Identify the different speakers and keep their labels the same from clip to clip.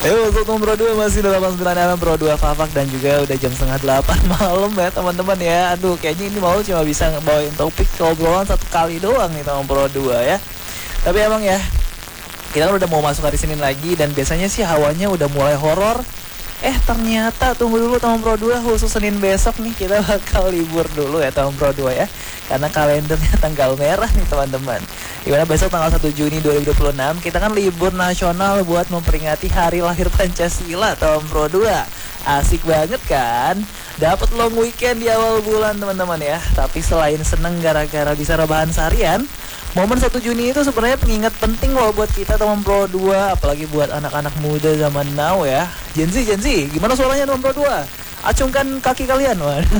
Speaker 1: Untuk nomor 2 masih 89 FM Pro 2 Fafak. Dan juga udah jam setengah 8 malam ya teman-teman ya. Aduh kayaknya ini mau cuma bisa bawain topik obrolan satu kali doang nih nomor Pro 2 ya. Tapi emang ya, kita udah mau masuk hari Senin lagi. Dan biasanya sih hawanya udah mulai horor. Ternyata tunggu dulu tahun Pro 2, khusus Senin besok nih kita bakal libur dulu ya tahun Pro 2 ya. Karena kalendernya tanggal merah nih teman-teman. Dimana besok tanggal 1 Juni 2026 kita kan libur nasional buat memperingati hari lahir Pancasila tahun Pro 2. Asik banget kan? Dapat long weekend di awal bulan teman-teman ya. Tapi selain seneng gara-gara bisa rebahan seharian, momen 1 Juni itu sebenarnya pengingat penting loh buat kita teman Pro 2. Apalagi buat anak-anak muda zaman now ya. Gen Z, gimana suaranya teman Pro 2? Acungkan kaki kalian.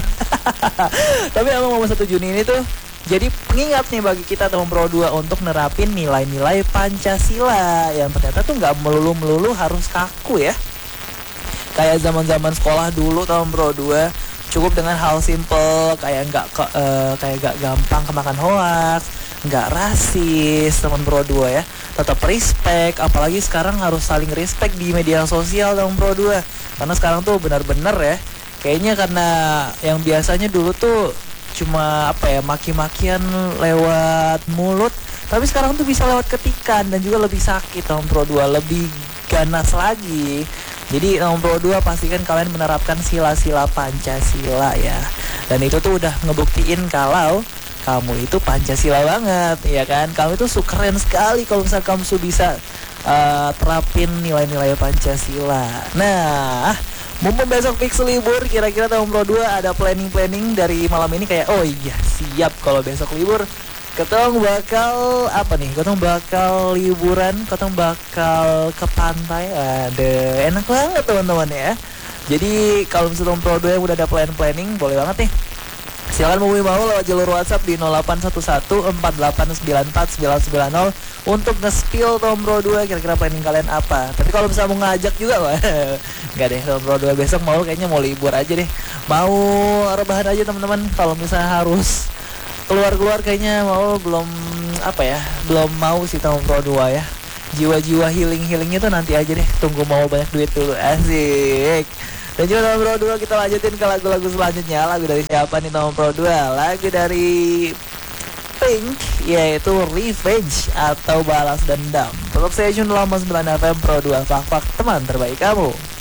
Speaker 1: Tapi emang momen 1 Juni ini tuh jadi pengingat nih bagi kita teman Pro 2 untuk nerapin nilai-nilai Pancasila yang ternyata tuh nggak melulu harus kaku ya. Kayak zaman-zaman sekolah dulu tahun Pro 2 cukup dengan hal simple kayak nggak gampang kemakan hoax, nggak rasis teman Pro 2 ya. Tetap respect, apalagi sekarang harus saling respect di media sosial teman Pro 2. Karena sekarang tuh benar-benar ya, kayaknya karena yang biasanya dulu tuh cuma maki-makian lewat mulut, tapi sekarang tuh bisa lewat ketikan dan juga lebih sakit tahun Pro 2, lebih ganas lagi. Jadi tahun Pro 2 pastikan kalian menerapkan sila-sila Pancasila ya. Dan itu tuh udah ngebuktiin kalau kamu itu Pancasila banget, ya kan? Kamu itu keren sekali kalau misalnya kamu bisa terapin nilai-nilai Pancasila. Nah, mumpung besok fix libur, kira-kira tahun Pro 2 ada planning dari malam ini kayak, oh iya siap kalau besok libur. Ketong bakal Ketong bakal liburan, ketong bakal ke pantai. Ada enak banget teman-teman ya. Jadi kalau misalnya Pro 2 yang udah ada planning, boleh banget nih. Silakan hubungi mau lewat jalur WhatsApp di 081148949990 untuk nge-spill Tom Pro 2 kira-kira planning kalian apa. Tapi kalau bisa mau ngajak juga enggak deh, Tom Pro 2 besok kayaknya mau libur aja deh. Mau rebahan aja teman-teman. Kalau misalnya harus keluar kayaknya belum mau sih Tom Pro 2 ya. Jiwa-jiwa healing-healingnya tuh nanti aja deh. Tunggu mau banyak duit dulu. Asik. Dan juga Tom Pro 2 kita lanjutin ke lagu-lagu selanjutnya. Lagu dari siapa nih Tom Pro 2? Lagu dari Pink, yaitu Revenge atau Balas Dendam. Tetap stay tune 89 FM Pro 2 Fak-Fak, teman terbaik kamu.